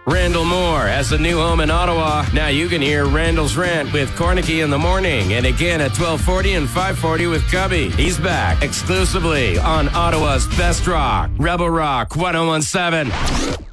Randall Moore has a new home in Ottawa. Now you can hear Randall's Rant with Cornicky in the morning and again at 12:40 and 5:40 with Cubby. He's back exclusively on Ottawa's Best Rock, Rebel Rock 101.7.